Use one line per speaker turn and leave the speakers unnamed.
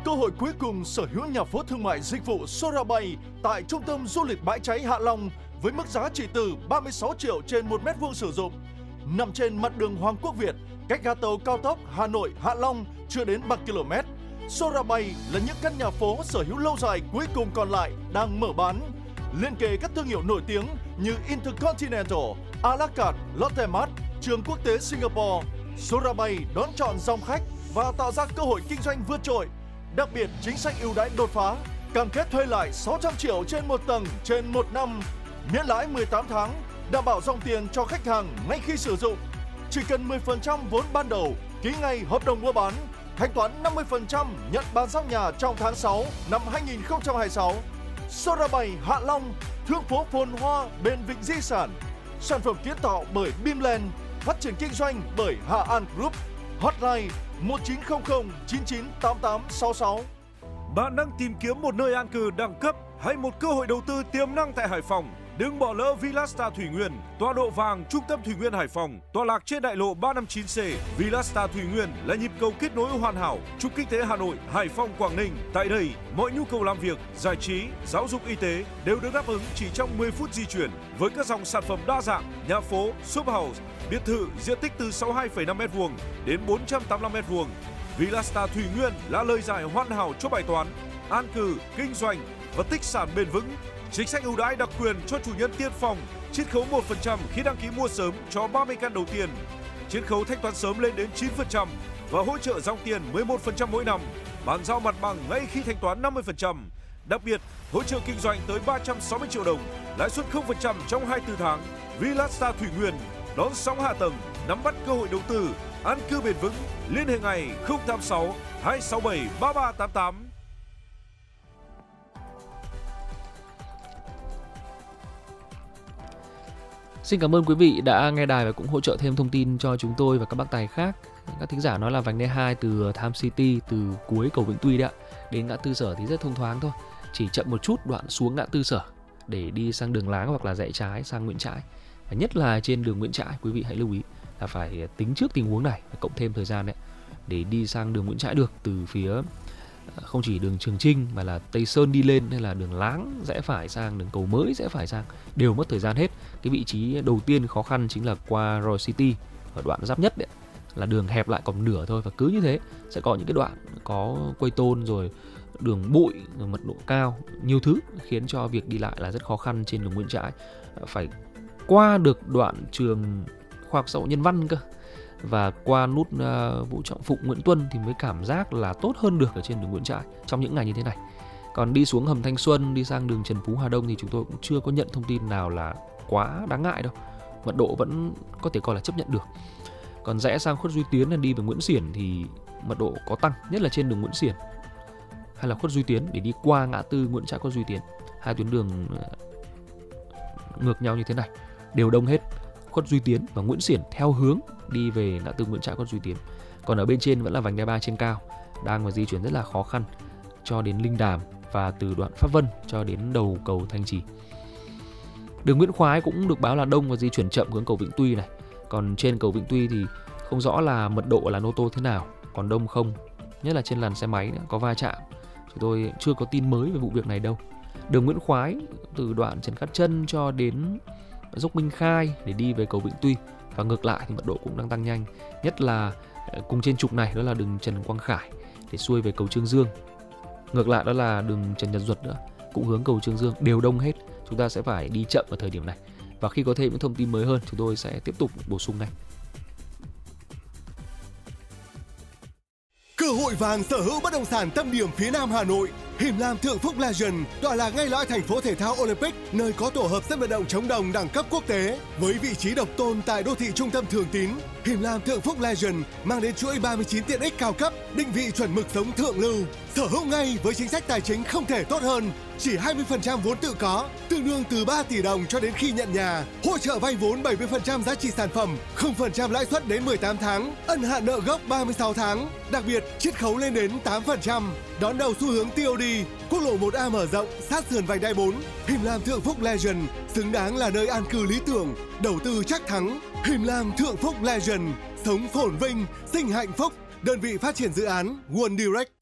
Cơ hội cuối cùng sở hữu nhà phố thương mại dịch vụ Sorabay tại trung tâm du lịch Bãi Cháy Hạ Long với mức giá chỉ từ 36 triệu trên 1 mét vuông sử dụng. Nằm trên mặt đường Hoàng Quốc Việt, cách ga tàu cao tốc Hà Nội - Hạ Long chưa đến 3 km. Sorabay là những căn nhà phố sở hữu lâu dài cuối cùng còn lại đang mở bán. Liên kề các thương hiệu nổi tiếng như Intercontinental, A La Carte, Lotte Mart, Trường Quốc tế Singapore. Sorabay đón chọn dòng khách và tạo ra cơ hội kinh doanh vượt trội. Đặc biệt, chính sách ưu đãi đột phá, cam kết thuê lại 600 triệu trên một tầng trên 1 năm, miễn lãi 18 tháng, đảm bảo dòng tiền cho khách hàng ngay khi sử dụng. Chỉ cần 10% vốn ban đầu, ký ngay hợp đồng mua bán, thanh toán 50% nhận bàn giao nhà trong tháng 6 năm 2026. Sorabay Hạ Long, thương phố phồn hoa bên vịnh di sản. Sản phẩm kiến tạo bởi Bimland, phát triển kinh doanh bởi Hà An Group. Hotline 1900 998866.
Bạn đang tìm kiếm một nơi an cư đẳng cấp hay một cơ hội đầu tư tiềm năng tại Hải Phòng? Đừng bỏ lỡ Villasta Thủy Nguyên, tọa độ vàng trung tâm Thủy Nguyên Hải Phòng, tọa lạc trên đại lộ 359C. Villasta Thủy Nguyên là nhịp cầu kết nối hoàn hảo trục kinh tế Hà Nội, Hải Phòng, Quảng Ninh. Tại đây, mọi nhu cầu làm việc, giải trí, giáo dục, y tế đều được đáp ứng chỉ trong 10 phút di chuyển với các dòng sản phẩm đa dạng, nhà phố, shop house, biệt thự diện tích từ 62,5 m² đến 485 m². Villasta Thủy Nguyên là lời giải hoàn hảo cho bài toán an cư, kinh doanh và tích sản bền vững. Chính sách ưu đãi đặc quyền cho chủ nhân tiên phong, chiết khấu 1% khi đăng ký mua sớm cho 30 căn đầu tiên, chiết khấu thanh toán sớm lên đến 9% và hỗ trợ dòng tiền 11% mỗi năm, bàn giao mặt bằng ngay khi thanh toán 50%. Đặc biệt, hỗ trợ kinh doanh tới 360 triệu đồng, lãi suất 0% trong 24 tháng. Villasta Thủy Nguyên đón sóng hạ tầng, nắm bắt cơ hội đầu tư, an cư bền vững. Liên hệ ngay 086 267 3388.
Xin cảm ơn quý vị đã nghe đài và cũng hỗ trợ thêm thông tin cho chúng tôi và các bác tài khác. Các thính giả nói là vành đai 2 từ Tham City, từ cuối cầu Vĩnh Tuy đấy ạ, đến ngã tư Sở thì rất thông thoáng thôi. Chỉ chậm một chút đoạn xuống ngã tư Sở để đi sang đường Láng hoặc là rẽ trái sang Nguyễn Trãi. Và nhất là trên đường Nguyễn Trãi, quý vị hãy lưu ý là phải tính trước tình huống này, phải cộng thêm thời gian đấy để đi sang đường Nguyễn Trãi được, từ phía không chỉ đường Trường Chinh mà là Tây Sơn đi lên hay là đường Láng rẽ phải sang, đường Cầu Mới rẽ phải sang đều mất thời gian hết. Cái vị trí đầu tiên khó khăn chính là qua Royal City ở đoạn giáp nhất đấy, là đường hẹp lại còn nửa thôi, và cứ như thế sẽ có những cái đoạn có quây tôn rồi đường bụi rồi mật độ cao, nhiều thứ khiến cho việc đi lại là rất khó khăn trên đường Nguyễn Trãi. Phải qua được đoạn trường Khoa học xã hội Nhân văn cơ và qua nút Vũ Trọng Phụng, Nguyễn Tuân thì mới cảm giác là tốt hơn được ở trên đường Nguyễn Trãi trong những ngày như thế này. Còn đi xuống hầm Thanh Xuân, đi sang đường Trần Phú Hà Đông thì chúng tôi cũng chưa có nhận thông tin nào là quá đáng ngại đâu. Mật độ vẫn có thể coi là chấp nhận được. Còn rẽ sang Khuất Duy Tiến là đi về Nguyễn Xiển thì mật độ có tăng, nhất là trên đường Nguyễn Xiển hay là Khuất Duy Tiến để đi qua ngã tư Nguyễn Trãi Khuất Duy Tiến. Hai tuyến đường ngược nhau như thế này đều đông hết. Khuất Duy Tiến và Nguyễn Xiển theo hướng đi về ngã tư Nguyễn Trãi Khuất Duy Tiến. Còn ở bên trên vẫn là vành đai 3 trên cao, đang phải di chuyển rất là khó khăn cho đến Linh Đàm và từ đoạn Pháp Vân cho đến đầu cầu Thanh Trì. Đường Nguyễn Khoái cũng được báo là đông và di chuyển chậm hướng cầu Vĩnh Tuy này. Còn trên cầu Vĩnh Tuy thì không rõ là mật độ là ô tô thế nào, còn đông không, nhất là trên làn xe máy có va chạm. Chúng tôi chưa có tin mới về vụ việc này đâu. Đường Nguyễn Khoái từ đoạn Trần Khát Trân cho đến dốc Minh Khai để đi về cầu Vĩnh Tuy, và ngược lại thì mật độ cũng đang tăng nhanh, nhất là cùng trên trục này đó là đường Trần Quang Khải để xuôi về cầu Trương Dương. Ngược lại đó là đường Trần Nhật Duật nữa, cũng hướng cầu Trương Dương, đều đông hết. Chúng ta sẽ phải đi chậm ở thời điểm này, và khi có thêm những thông tin mới hơn chúng tôi sẽ tiếp tục bổ sung ngay.
Cơ hội vàng sở hữu bất động sản tâm điểm phía Nam Hà Nội. Him Lam Thượng Phúc Legend tọa lạc ngay lõi thành phố thể thao Olympic, nơi có tổ hợp sân vận động chống đồng đẳng cấp quốc tế. Với vị trí độc tôn tại đô thị trung tâm Thường Tín, Him Lam Thượng Phúc Legend mang đến chuỗi 39 tiện ích cao cấp, định vị chuẩn mực sống thượng lưu. Sở hữu ngay với chính sách tài chính không thể tốt hơn. Chỉ 20% vốn tự có, tương đương từ 3 tỷ đồng cho đến khi nhận nhà. Hỗ trợ vay vốn 70% giá trị sản phẩm, 0% lãi suất đến 18 tháng, ân hạn nợ gốc 36 tháng. Đặc biệt, chiết khấu lên đến 8%. Đón đầu xu hướng TOD, quốc lộ 1A mở rộng, sát sườn vành đai 4. Him Lam Thượng Phúc Legend xứng đáng là nơi an cư lý tưởng, đầu tư chắc thắng. Him Lam Thượng Phúc Legend, sống phồn vinh, sinh hạnh phúc. Đơn vị phát triển dự án One Direct.